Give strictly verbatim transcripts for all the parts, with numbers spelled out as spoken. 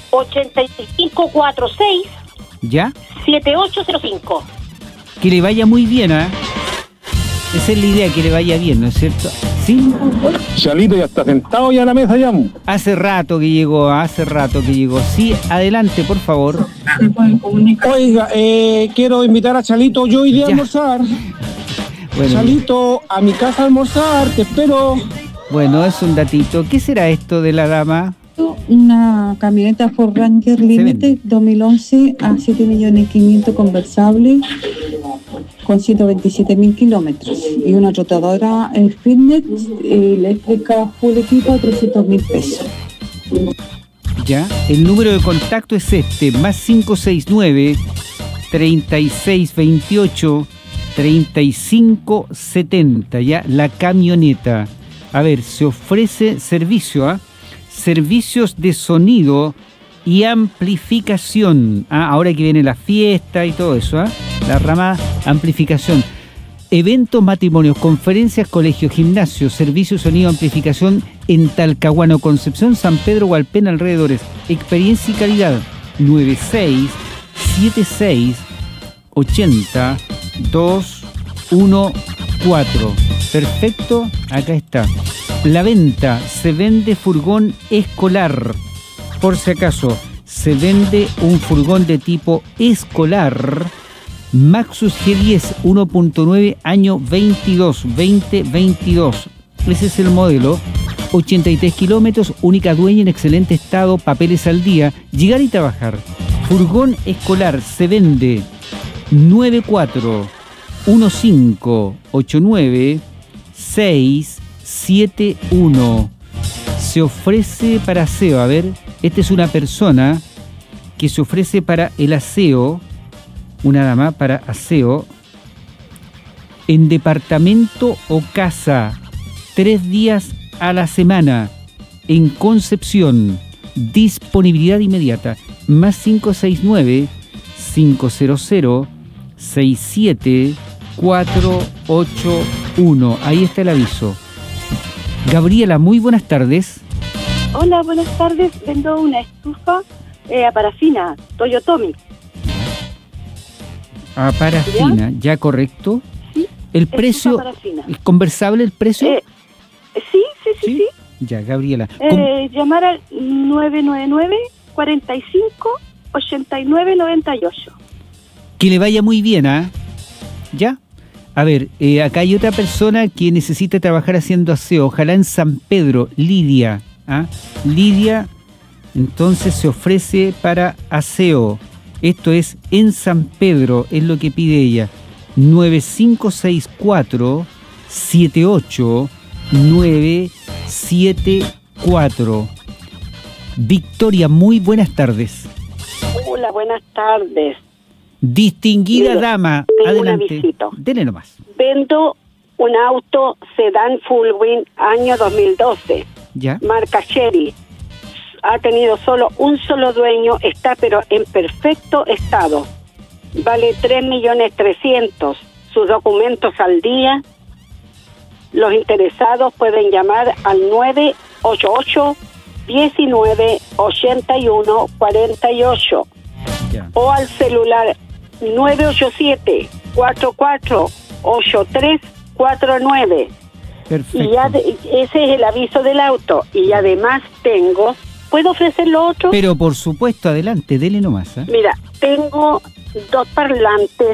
ochenta y cinco cuarenta y seis. ¿Ya? siete ocho cero cinco. Que le vaya muy bien, ¿ah? ¿eh? Esa es la idea, que le vaya bien, ¿no es cierto? ¿Sí? Chalito ya está sentado ya en la mesa ya. Hace rato que llegó, hace rato que llegó. Sí, adelante, por favor. Oiga, eh, quiero invitar a Chalito yo hoy día a almorzar. Bueno. Chalito, a mi casa a almorzar, te espero. Bueno, es un datito. ¿Qué será esto de la dama? Una camioneta Ford Ranger Limited dos mil once a siete millones quinientos conversable con ciento veintisiete mil kilómetros y una rotadora en fitness eléctrica full equipo a trescientos mil pesos. Ya, el número de contacto es este, más cinco seis nueve, treinta y seis veintiocho, treinta y cinco setenta, ya, la camioneta. A ver, se ofrece servicio, ¿ah? ¿eh? Servicios de sonido y amplificación. Ah, ahora que viene la fiesta y todo eso, ¿eh? La rama amplificación. Eventos, matrimonios, conferencias, colegios, gimnasios, servicios, sonido, amplificación en Talcahuano, Concepción, San Pedro, Hualpén, alrededores. Experiencia y calidad. nueve seis siete seis ocho cero dos uno cuatro. Perfecto, acá está. La venta, se vende furgón escolar. Por si acaso, se vende un furgón de tipo escolar Maxus G diez uno punto nueve año veintidós, veinte veintidós. Ese es el modelo. ochenta y tres kilómetros, única dueña en excelente estado, papeles al día, llegar y trabajar. Furgón escolar se vende nueve cuatro uno cinco ocho nueve seis siete uno. Se ofrece para aseo. A ver, esta es una persona que se ofrece para el aseo, una dama para aseo en departamento o casa, tres días a la semana, en Concepción. Disponibilidad inmediata. Más cinco seis nueve, cinco cero cero, seis siete cuatro ocho uno. Ahí está el aviso. Gabriela, muy buenas tardes. Hola, buenas tardes. Vendo una estufa eh, a parafina, Toyotomi. A parafina, ¿ya, ¿ya correcto? Sí. El precio, ¿es conversable el precio? Eh, sí, sí, sí, sí, sí. Ya, Gabriela. Eh, llamar al nueve nueve nueve, cuarenta y cinco, ochenta y nueve noventa y ocho. Que le vaya muy bien, ¿ah? ¿eh? ¿Ya? A ver, eh, acá hay otra persona que necesita trabajar haciendo aseo, ojalá en San Pedro, Lidia. ¿ah? Lidia, entonces se ofrece para aseo. Esto es en San Pedro, es lo que pide ella. nueve cinco seis cuatro, siete ocho nueve siete cuatro. Victoria, muy buenas tardes. Hola, buenas tardes. Distinguida Mire, dama, adelante. Dele nomás. Vendo un auto sedán Fullwing año dos mil doce. Ya. Marca Chery. Ha tenido solo un solo dueño, está pero en perfecto estado. Vale tres millones trescientos. Sus documentos al día. Los interesados pueden llamar al nueve ocho ocho, diecinueve, ochenta y uno, cuarenta y ocho. Ya. O al celular nueve ocho siete, cuatro cuatro, ocho tres cuatro nueve. Perfecto. Y ya de, ese es el aviso del auto. Y además tengo... ¿Puedo ofrecer lo otro? Pero por supuesto, adelante, dele nomás. ¿eh? Mira, tengo dos parlantes,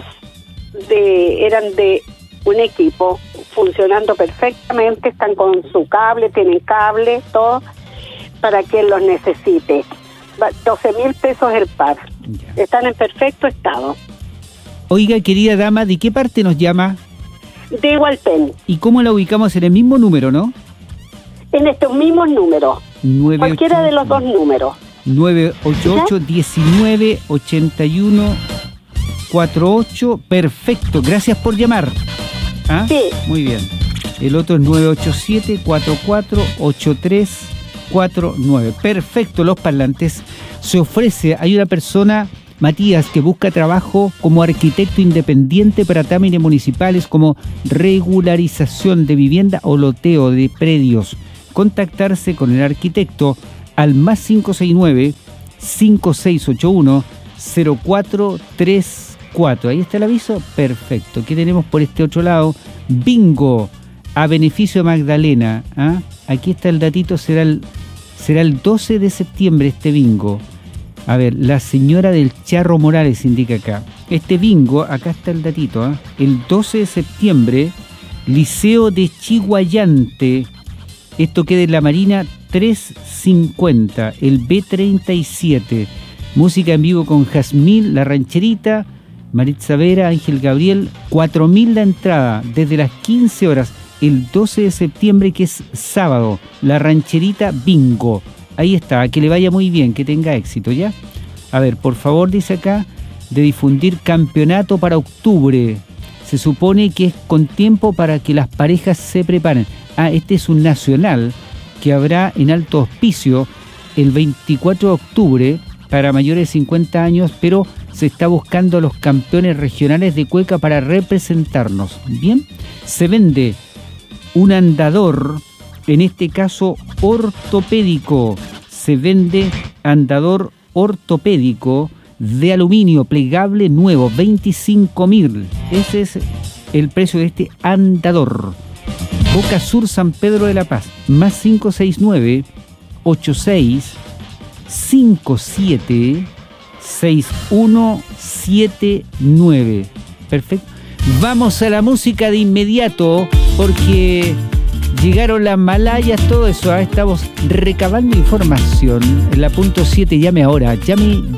de eran de un equipo, funcionando perfectamente, están con su cable, tienen cable, todo, para quien los necesite. doce mil pesos el par. Ya. Están en perfecto estado. Oiga, querida dama, ¿de qué parte nos llama? De Hualpén. ¿Y cómo la ubicamos? En el mismo número, ¿no? En estos mismos números. nueve, cualquiera ocho, de los dos números. nueve ocho ocho, diecinueve, ochenta y uno, cuarenta y ocho. Perfecto, gracias por llamar. ¿Ah? Sí. Muy bien. El otro es nueve ocho siete, cuarenta y cuatro, ochenta y tres cuarenta y nueve. Perfecto, los parlantes. Se ofrece, hay una persona, Matías, que busca trabajo como arquitecto independiente para trámites municipales como regularización de vivienda o loteo de predios. Contactarse con el arquitecto al más cinco seis nueve, cinco seis ocho uno, cero cuatro tres cuatro. Ahí está el aviso. Perfecto. ¿Qué tenemos por este otro lado? Bingo a beneficio de Magdalena. ¿Ah? Aquí está el datito. Será el, será el doce de septiembre este bingo. A ver, la señora del Charro Morales indica acá. Este bingo, acá está el datito. ¿eh? El doce de septiembre, Liceo de Chiguayante. Esto queda en la Marina trescientos cincuenta, el B treinta y siete. Música en vivo con Jazmín, La Rancherita, Maritza Vera, Ángel Gabriel. cuatro mil la entrada, desde las quince horas, el doce de septiembre, que es sábado. La Rancherita Bingo. Ahí está, que le vaya muy bien, que tenga éxito, ¿ya? A ver, por favor, dice acá, de difundir campeonato para octubre. Se supone que es con tiempo para que las parejas se preparen. Ah, este es un nacional que habrá en Alto Hospicio el veinticuatro de octubre para mayores de cincuenta años, pero se está buscando a los campeones regionales de cueca para representarnos. Bien, se vende un andador, en este caso ortopédico. Se vende andador ortopédico de aluminio plegable nuevo, veinticinco mil. Ese es el precio de este andador. Boca Sur, San Pedro de la Paz, más cinco seis nueve, ocho seis, cinco siete, seis uno siete nueve. Perfecto. Vamos a la música de inmediato, porque llegaron las malayas, todo eso. ¿eh? Estamos recabando información. En la punto siete, llame ahora, llame